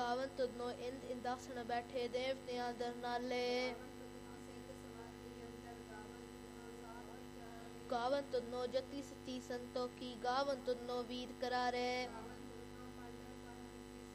ਗਾਵਨ ਤੁਧਨੋ ਇੰਦ ਇੰਦਾਸਣ ਬੈਠੇ ਦੇਵਤਿਆਂ ਦਰਨਾਲੇ। ਗਾਵਨ ਤੁਧਨੋ ਜਤੀ ਸੱਚੀ ਸੰਤੋਖੀ, ਗਾਵਨ ਤੁਧਨੋ ਵੀਰ करारे।